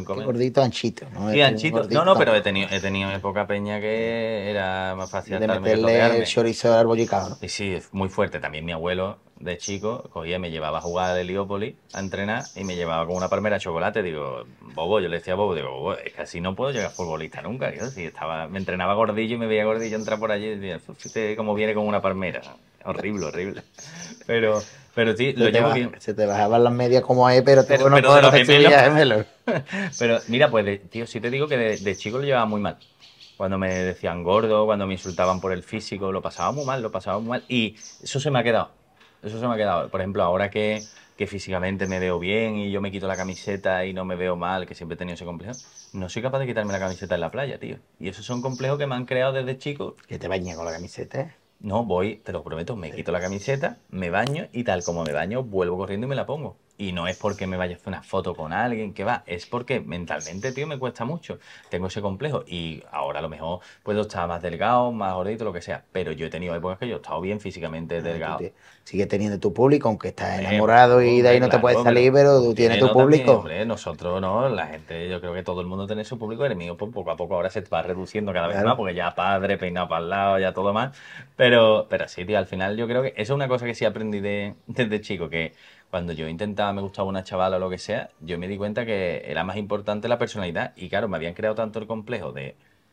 comer. Gordito, anchito, ¿no? Sí, Es un anchito. gordito No, pero tampoco. he tenido época peña que era más fácil De atarme que meterle el rodearme. chorizo al bollicao, ¿no? Y sí, es muy fuerte. También mi abuelo de chico cogía, y me llevaba a jugar al Heliópolis a entrenar y me llevaba con una palmera de chocolate. Digo, Bobo, yo le decía a Bobo, digo, Bobo, es que así no puedo llegar a futbolista nunca. Yo, si estaba, me entrenaba gordillo y me veía gordillo entrar por allí y decía, fíjate cómo viene con una palmera. Horrible, horrible. Pero, pero sí, lo llevo bien. Se te bajaban las medias como es, pero tú Pero de no los te gemelos. subías gemelo. Pero mira, pues, tío, sí te digo que de chico lo llevaba muy mal. Cuando me decían gordo, cuando me insultaban por el físico, lo pasaba muy mal, lo pasaba muy mal. Y eso se me ha quedado. Eso se me ha quedado. Por ejemplo, ahora que físicamente me veo bien y yo me quito la camiseta y no me veo mal, que siempre he tenido ese complejo, no soy capaz de quitarme la camiseta en la playa, tío. Y esos son complejos que me han creado desde chico. Que te bañes con la camiseta, ¿eh? No, voy, te lo prometo, me quito la camiseta, me baño y tal como me baño, vuelvo corriendo y me la pongo. Y no es porque me vaya a hacer una foto con alguien que va, es porque mentalmente, tío, me cuesta mucho. Tengo ese complejo y ahora a lo mejor puedo estar más delgado, más gordito, lo que sea. Pero yo he tenido épocas que yo he estado bien físicamente delgado. Sigues teniendo tu público, aunque estás Hombre, enamorado y de ahí hombre, no te puedes claro, salir, pero pero tú tienes tiene tu no también, público. hombre, nosotros no, la gente, yo creo que todo el mundo tiene su público, el mío pues, poco a poco ahora se va reduciendo cada vez más, Claro. porque ya padre, peinado para el lado, ya todo más, pero sí, tío, al final yo creo que eso es una cosa que sí aprendí desde chico, que cuando yo intentaba, me gustaba una chavala o lo que sea, yo me di cuenta que era más importante la personalidad, y claro, me habían creado tanto el complejo de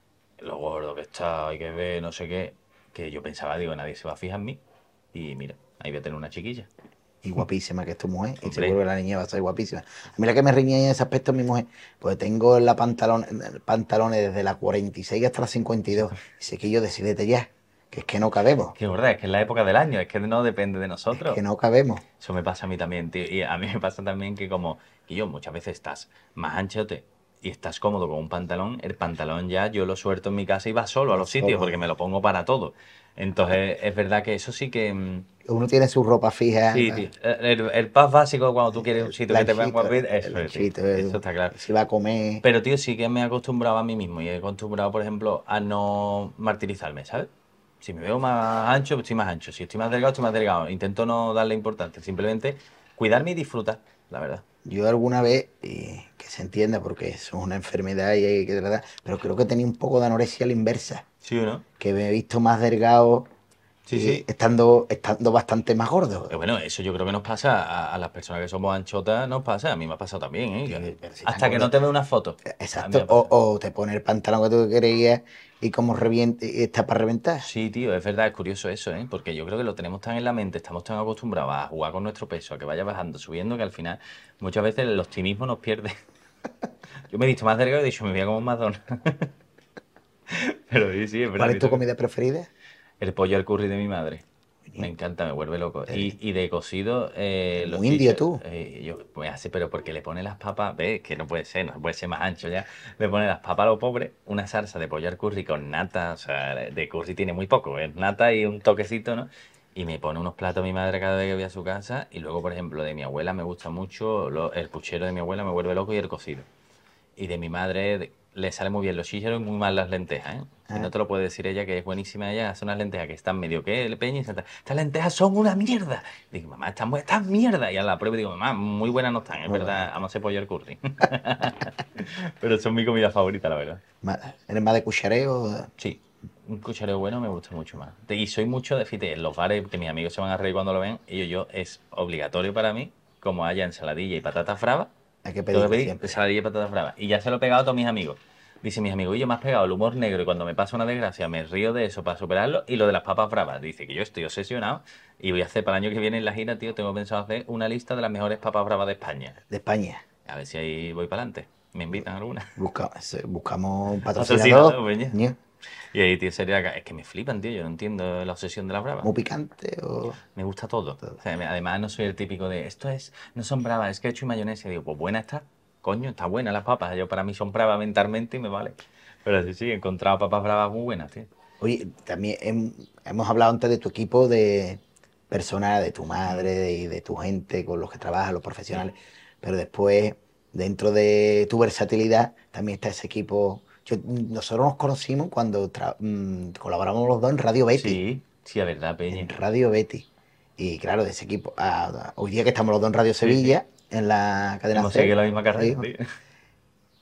lo gordo que está, hay que ver, no sé qué, que yo pensaba, digo, nadie se va a fijar en mí, y mira, ahí voy a tener una chiquilla. Y guapísima que es tu mujer. Y seguro Hombre, que la niña va a ser guapísima. A mí la que me riñe en ese aspecto es mi mujer. Pues tengo en la pantalones desde la 46 hasta la 52. Y sé que yo decidete ya. Que es que no cabemos. qué verdad, es que es la época del año, es que no depende de Es que nosotros. no cabemos. Eso me pasa a mí también, tío. Y a mí me pasa también que como que yo muchas veces estás más anchote y estás cómodo con un pantalón, el pantalón ya yo lo suelto en mi casa y va solo a Va los sitios solo. porque me lo pongo para todo. Entonces es verdad que eso sí que... Uno tiene su ropa fija. sí, tío. El pack básico cuando tú quieres un sitio El que te vean anchito. guapito, El eso es, tío. anchito. Eso está claro. Si va a comer. Pero, tío, sí que me he acostumbrado a mí mismo y he acostumbrado, por ejemplo, a no martirizarme, ¿sabes? Si me veo más ancho, estoy más ancho. Si estoy más delgado, estoy más delgado. Intento no darle importancia, simplemente cuidarme y disfrutar, la verdad. Yo alguna vez, que se entienda porque eso es una enfermedad y hay que tratar, pero creo que tenía un poco de anorexia a la inversa. ¿Sí o no? Que me he visto más delgado Sí, sí. estando bastante más gordo. Bueno, eso yo creo que nos pasa a las personas que somos anchotas, nos pasa. A mí me ha pasado también, ¿eh? Pero si tan Hasta que gordo. no te veo una foto. A mí me Exacto. ha pasado. O te pones el pantalón que tú querías y como reviente, y está para reventar. Sí, tío, es verdad, es curioso eso, ¿eh? Porque yo creo que lo tenemos tan en la mente, estamos tan acostumbrados a jugar con nuestro peso, a que vaya bajando, subiendo, que al final muchas veces el optimismo nos pierde. Yo me he visto más delgado y he dicho, me voy a como un Madonna. Pero sí, sí, es verdad. ¿Cuál es tu comida preferida? El pollo al curry de mi madre. Me Coño, encanta, me vuelve loco. eres, Y de cocido, eres los muy indio chichos. tú. Yo, pues así, pero porque le pone las papas, ves que no puede ser, no puede ser más ancho ya. Le pone las papas a lo pobre, una salsa de pollo al curry con nata, o sea, de curry tiene muy poco, es nata y un toquecito, ¿no? Y me pone unos platos mi madre cada vez que voy a su casa. Y luego, por ejemplo, de mi abuela me gusta mucho, el puchero de mi abuela me vuelve loco y el cocido. Y de mi madre le sale muy bien los chícharos y muy mal las lentejas, ¿eh? Y no Ah, te lo puede decir ella, que es buenísima ella, hace unas lentejas que están medio que el peña y estas lentejas son una mierda. Digo, mamá, están mierda. Y a la prueba digo, mamá, muy buenas no están, es muy verdad, buena. vamos a hacer pollo al curry. Pero son mi comida favorita, la verdad. ¿Eres más de cuchareo? Sí, un cuchareo bueno me gusta mucho más. Y soy mucho de, fíjate, en los bares, que mis amigos se van a reír cuando lo ven, y yo es obligatorio para mí, como haya ensaladilla y patatas bravas, Hay que tengo que pedirlo pedir siempre. ensaladilla y patatas bravas. Y ya se lo he pegado a todos mis amigos. Dice mis amigos, oye, me has pegado el humor negro y cuando me pasa una desgracia me río de eso para superarlo y lo de las papas bravas. Dice que yo estoy obsesionado y voy a hacer para el año que viene en la gira, tío, tengo pensado hacer una lista de las mejores papas bravas de España. De España. A ver si ahí voy para adelante. ¿Me invitan alguna? Buscamos un patrocinador. Asesinado, peña. Ño, Y ahí, tío, sería... Es que me flipan, tío, yo no entiendo la obsesión de las bravas. muy picante o Me gusta todo. O todo. sea, además no soy el típico de, no son bravas, es que he hecho mayonesa. Y digo, pues buena está. Coño, está buena las papas. Yo para mí son bravas mentalmente y me vale. Pero sí, sí, he encontrado papas bravas muy buenas, tío. Oye, también hemos hablado antes de tu equipo de personal, de tu Mm, madre y de tu gente con los que trabajas, los sí. profesionales, pero después, dentro de tu versatilidad, también está ese equipo. Nosotros nos conocimos cuando colaboramos los dos en Radio Betty, Sí, sí, es verdad, en Peña. Radio Betty. Y claro, de ese equipo, hoy día que estamos los dos en Radio Sí, sí. Sevilla, en la cadena Hemos seguido C, la misma carrera, seguimos. tío.